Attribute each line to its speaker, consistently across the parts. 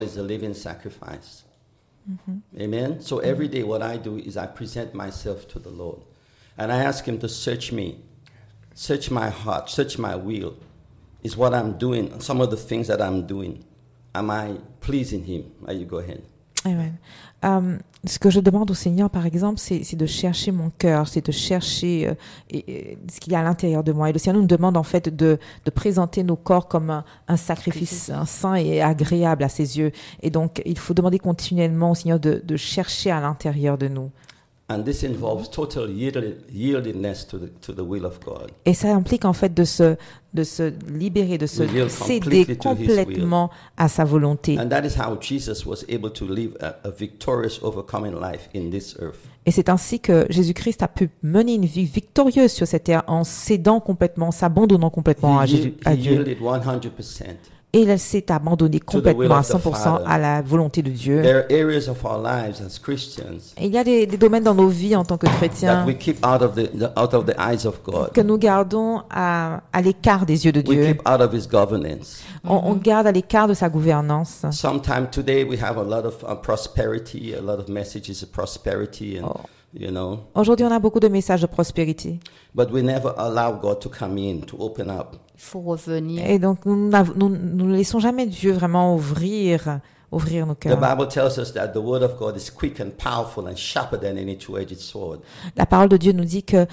Speaker 1: is a living sacrifice. Amen. So every day what I do is I present myself to the Lord. And I ask him to search me, search my heart, search my will. Is what I'm doing, some of the things that I'm doing, am I pleasing him? You go ahead.
Speaker 2: Amen. Ce que je demande au Seigneur, par exemple, c'est de chercher mon cœur, c'est de chercher ce qu'il y a à l'intérieur de moi. Et le Seigneur nous demande en fait de présenter nos corps comme un sacrifice saint et agréable à ses yeux. Et donc, il faut demander continuellement au Seigneur de chercher à l'intérieur de nous.
Speaker 1: And this involves total yieldedness to the will of God.
Speaker 2: Et ça implique en fait de se libérer, de se céder complètement à sa volonté.
Speaker 1: And that is how Jesus was able to live a victorious, overcoming life in this earth.
Speaker 2: Et c'est ainsi que Jésus-Christ a pu mener une vie victorieuse sur cette terre en cédant complètement, s'abandonnant complètement à Dieu.
Speaker 1: Yielded 100%.
Speaker 2: Et il s'est abandonné complètement à 100% à la volonté de Dieu.
Speaker 1: There are areas of our lives as Christians
Speaker 2: Et il y a des domaines dans nos vies en tant que
Speaker 1: that
Speaker 2: chrétiens
Speaker 1: we keep out of the eyes of God.
Speaker 2: que nous gardons à l'écart des yeux de
Speaker 1: We
Speaker 2: Dieu.
Speaker 1: keep out of his governance.
Speaker 2: On garde à l'écart de sa gouvernance.
Speaker 1: Sometime today we have a lot of prosperity, a lot of messages of prosperity, and you know.
Speaker 2: Aujourd'hui, on a beaucoup de messages de prospérité.
Speaker 1: But we never allow God to come in, to open up.
Speaker 3: Il faut revenir.
Speaker 2: Et donc, nous ne laissons jamais Dieu vraiment ouvrir nos
Speaker 1: The
Speaker 2: cœurs.
Speaker 1: Bible tells us that the word of God is quick and powerful and sharper than any two-edged sword.
Speaker 2: La parole de Dieu nous dit que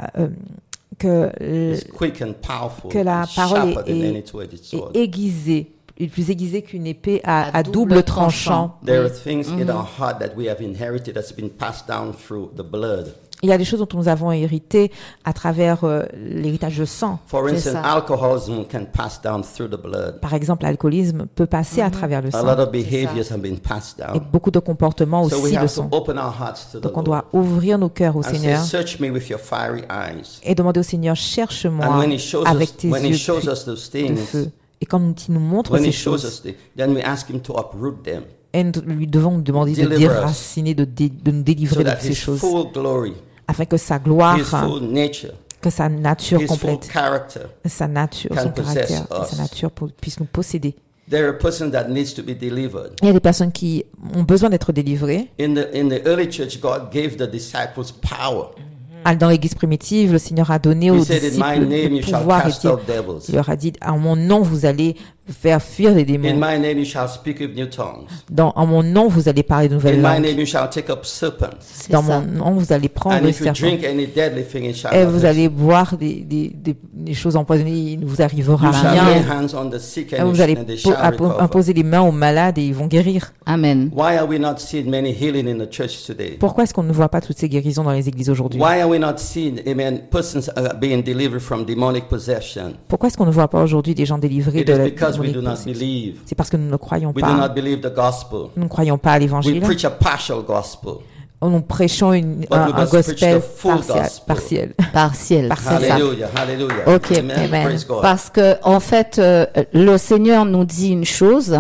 Speaker 1: It's quick and powerful
Speaker 2: que la
Speaker 1: and
Speaker 2: parole
Speaker 1: sharper than any two-edged sword.
Speaker 2: est aiguisée, plus aiguisée qu'une épée à double tranchant.
Speaker 1: There are things in our heart that we have inherited that's been passed down through the blood.
Speaker 2: Il y a des choses dont nous avons hérité à travers l'héritage de sang.
Speaker 1: For
Speaker 3: C'est
Speaker 1: instance,
Speaker 3: ça.
Speaker 1: alcoholism can pass down through the blood.
Speaker 2: Par exemple, l'alcoolisme peut passer à travers le
Speaker 1: A
Speaker 2: sang.
Speaker 1: lot of behaviors have been passed
Speaker 2: Et
Speaker 1: down.
Speaker 2: beaucoup de comportements
Speaker 1: So we
Speaker 2: aussi le
Speaker 1: have to
Speaker 2: sont.
Speaker 1: open our hearts to the
Speaker 2: Donc on
Speaker 1: Lord
Speaker 2: doit ouvrir nos cœurs au
Speaker 1: and say,
Speaker 2: Seigneur
Speaker 1: search me with your fiery eyes.
Speaker 2: et demander au Seigneur,
Speaker 1: And
Speaker 2: cherche-moi
Speaker 1: when he shows
Speaker 2: avec
Speaker 1: us,
Speaker 2: tes
Speaker 1: when he
Speaker 2: yeux
Speaker 1: shows us those
Speaker 2: de
Speaker 1: things,
Speaker 2: feu. Et quand il nous montre
Speaker 1: when
Speaker 2: ces
Speaker 1: he shows
Speaker 2: choses,
Speaker 1: us, then we ask him to uproot them
Speaker 2: et nous lui devons nous demander de
Speaker 1: Deliver us.
Speaker 2: déraciner, de nous
Speaker 1: so
Speaker 2: délivrer de
Speaker 1: that
Speaker 2: ces
Speaker 1: his
Speaker 2: choses,
Speaker 1: full glory,
Speaker 2: afin que sa gloire,
Speaker 1: his full nature,
Speaker 2: que sa nature
Speaker 1: his full
Speaker 2: complète,
Speaker 1: character.
Speaker 2: sa nature,
Speaker 1: can
Speaker 2: son
Speaker 1: possess
Speaker 2: caractère et
Speaker 1: us.
Speaker 2: sa nature puisse nous posséder.
Speaker 1: There are persons that needs to be delivered.
Speaker 2: Il y a des personnes qui ont besoin d'être délivrées.
Speaker 1: In the early church, God gave the disciples power.
Speaker 2: Dans l'église primitive, le Seigneur a donné
Speaker 1: He
Speaker 2: aux
Speaker 1: said, in my
Speaker 2: disciples
Speaker 1: name you
Speaker 2: le
Speaker 1: shall
Speaker 2: pouvoir et
Speaker 1: cast out devils.
Speaker 2: il leur a dit, en mon nom, vous allez faire fuir des
Speaker 1: In
Speaker 2: démons.
Speaker 1: my name you shall speak with new tongues.
Speaker 2: En mon nom, vous allez parler de
Speaker 1: In
Speaker 2: nouvelles
Speaker 1: my
Speaker 2: langues.
Speaker 1: name you shall take up serpents.
Speaker 3: C'est
Speaker 2: Dans
Speaker 3: ça.
Speaker 2: mon nom, vous allez prendre
Speaker 1: And
Speaker 2: les
Speaker 1: if you
Speaker 2: serpents.
Speaker 1: drink any deadly thing, it shall
Speaker 2: Et
Speaker 1: not
Speaker 2: vous
Speaker 1: hurt
Speaker 2: allez
Speaker 1: you.
Speaker 2: boire des choses empoisonnées, il ne vous arrivera
Speaker 1: You shall lay
Speaker 2: rien.
Speaker 1: hands on the sick
Speaker 2: Et
Speaker 1: and
Speaker 2: vous allez
Speaker 1: they shall recover.
Speaker 2: imposer les mains aux malades et ils vont guérir.
Speaker 3: Amen.
Speaker 1: Why are we not seeing many healing in the church today?
Speaker 2: Pourquoi est-ce qu'on ne voit pas toutes ces guérisons dans les églises aujourd'hui?
Speaker 1: Why are we not seeing, amen, persons being delivered from demonic possession?
Speaker 2: Pourquoi est-ce qu'on ne voit pas aujourd'hui des gens délivrés
Speaker 1: It
Speaker 2: de
Speaker 1: is
Speaker 2: la
Speaker 1: because we
Speaker 2: démonique
Speaker 1: do not
Speaker 2: possession?
Speaker 1: believe.
Speaker 2: C'est parce que nous ne croyons
Speaker 1: We do
Speaker 2: pas.
Speaker 1: not believe the gospel.
Speaker 2: Nous ne croyons pas à
Speaker 1: We
Speaker 2: l'évangile.
Speaker 1: preach a partial gospel.
Speaker 2: Nous prêchons
Speaker 1: we
Speaker 2: un
Speaker 1: must preach
Speaker 2: gospel
Speaker 1: the full gospel.
Speaker 2: partiel.
Speaker 3: Partiel.
Speaker 2: Partiel.
Speaker 3: C'est ça.
Speaker 1: Hallelujah, hallelujah.
Speaker 3: Ok.
Speaker 1: Amen.
Speaker 2: Amen.
Speaker 1: Praise God.
Speaker 3: Parce que en fait, le Seigneur nous dit une chose,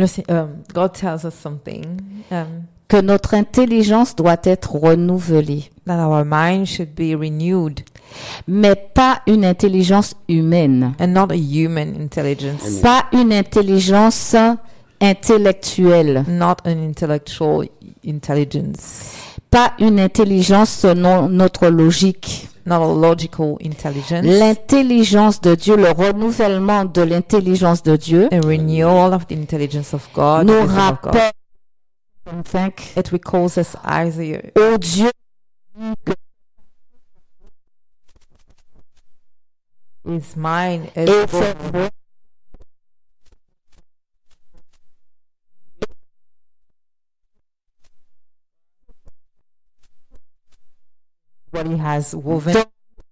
Speaker 2: God tells us something,
Speaker 3: que notre intelligence doit être renouvelée,
Speaker 2: that our mind should be renewed
Speaker 3: mais pas une intelligence humaine,
Speaker 2: and not a human intelligence,
Speaker 3: pas une intelligence intellectuelle,
Speaker 2: not an intellectual intelligence,
Speaker 3: pas une intelligence selon notre logique.
Speaker 2: not a logical intelligence,
Speaker 3: L'intelligence de Dieu, le renouvellement de l'intelligence de Dieu
Speaker 2: a renewal of the intelligence of God,
Speaker 3: nous
Speaker 2: the wisdom of God.
Speaker 3: rappelle
Speaker 2: It recalls us Isaiah,
Speaker 3: au Dieu
Speaker 2: his mind is
Speaker 3: et
Speaker 2: full
Speaker 3: fait
Speaker 2: what he has woven
Speaker 3: Donc,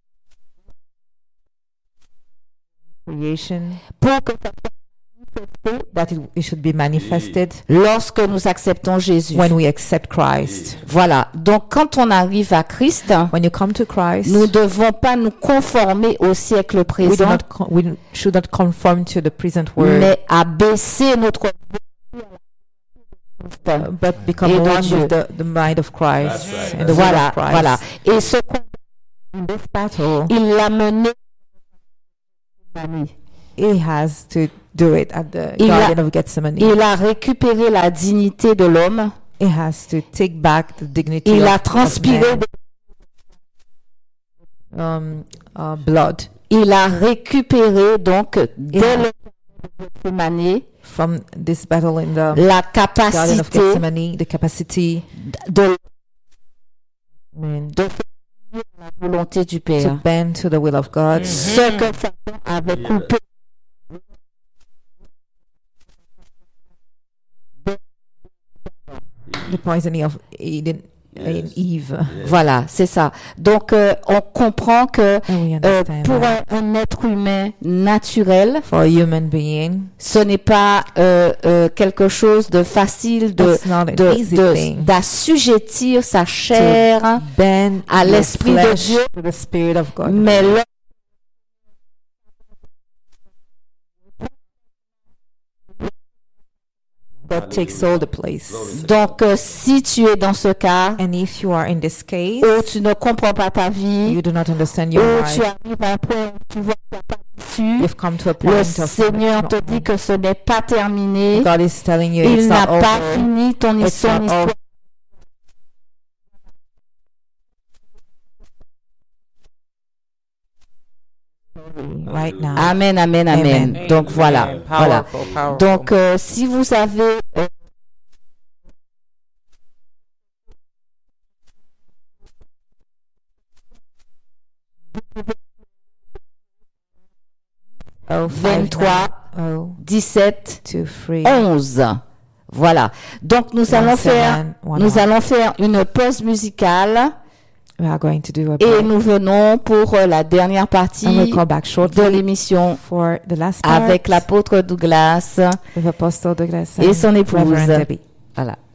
Speaker 2: creation,
Speaker 3: pour que
Speaker 2: that it should be manifested
Speaker 3: lorsque nous acceptons Jésus.
Speaker 2: when we accept Christ.
Speaker 3: Voilà. Donc, quand on arrive à Christ,
Speaker 2: When you come to Christ,
Speaker 3: nous ne devons pas nous conformer au siècle présent,
Speaker 2: we should not conform to the present world,
Speaker 3: mais abaisser notre
Speaker 2: but become
Speaker 3: Et de
Speaker 2: one
Speaker 3: Dieu.
Speaker 2: with the mind of Christ
Speaker 1: That's right.
Speaker 2: and the will
Speaker 3: voilà,
Speaker 2: of Christ.
Speaker 3: voilà. Et ce
Speaker 2: In this battle,
Speaker 3: il l'a mené
Speaker 2: he has to do it at the
Speaker 3: Il a-
Speaker 2: Garden of Gethsemane.
Speaker 3: Il a récupéré la dignité de l'homme.
Speaker 2: He has to take back the dignity
Speaker 3: Il a
Speaker 2: of
Speaker 3: transpiré,
Speaker 2: man. Blood
Speaker 3: il a récupéré donc dès le Gethsemane
Speaker 2: from this battle in the
Speaker 3: la
Speaker 2: Garden of
Speaker 3: capacité
Speaker 2: Gethsemane, the capacity
Speaker 3: de
Speaker 2: to
Speaker 3: la volonté du Père.
Speaker 2: bend to the will of God.
Speaker 3: Ce que Satan avait coupé,
Speaker 2: The poisoning of Eden and Eve.
Speaker 3: voilà, c'est ça. Donc on comprend que
Speaker 2: And we understand
Speaker 3: pour
Speaker 2: that
Speaker 3: un être humain naturel,
Speaker 2: for a human being,
Speaker 3: ce n'est pas quelque chose de facile
Speaker 2: it's not an easy thing
Speaker 3: d'assujettir sa chair
Speaker 2: bend
Speaker 3: à
Speaker 2: your
Speaker 3: l'Esprit de
Speaker 2: flesh
Speaker 3: Dieu,
Speaker 2: to the Spirit of God.
Speaker 3: mais
Speaker 2: God takes all the place.
Speaker 3: donc si tu es dans ce cas
Speaker 2: And if you are in this case,
Speaker 3: où tu ne comprends pas ta vie,
Speaker 2: you do not understand
Speaker 3: où
Speaker 2: your
Speaker 3: tu
Speaker 2: life,
Speaker 3: arrives à un point où tu vois qu'il n'y a pas d'issue,
Speaker 2: you've come to a point
Speaker 3: le
Speaker 2: of
Speaker 3: Seigneur te dit que ce n'est pas terminé,
Speaker 2: God is telling you
Speaker 3: il
Speaker 2: it's
Speaker 3: n'a
Speaker 2: not
Speaker 3: pas
Speaker 2: over.
Speaker 3: fini ton
Speaker 2: It's
Speaker 3: histoire.
Speaker 2: not over. Right now.
Speaker 3: Amen, amen, amen.
Speaker 2: Amen.
Speaker 3: Donc voilà, voilà.
Speaker 2: Powerful.
Speaker 3: Donc si vous avez
Speaker 2: Oh,
Speaker 3: 23, 17,
Speaker 2: 2, 3,
Speaker 3: 11. Voilà. Donc nous allons faire une pause musicale
Speaker 2: We are going to do a
Speaker 3: et
Speaker 2: break.
Speaker 3: nous venons pour la dernière partie
Speaker 2: And we'll come back
Speaker 3: de
Speaker 2: shortly
Speaker 3: l'émission
Speaker 2: for the last part
Speaker 3: avec l'apôtre Douglas
Speaker 2: with Apostle Douglas
Speaker 3: et son
Speaker 2: and
Speaker 3: épouse.
Speaker 2: Reverend Debbie.
Speaker 3: Voilà.